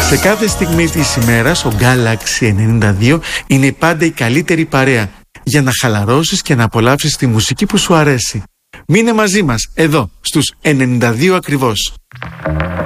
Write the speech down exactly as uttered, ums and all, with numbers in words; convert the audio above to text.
Σε κάθε στιγμή της ημέρας ο Galaxy ενενήντα δύο είναι πάντα η καλύτερη παρέα για να χαλαρώσεις και να απολαύσεις τη μουσική που σου αρέσει. Μείνε μαζί μας εδώ στους ενενήντα δύο ακριβώς.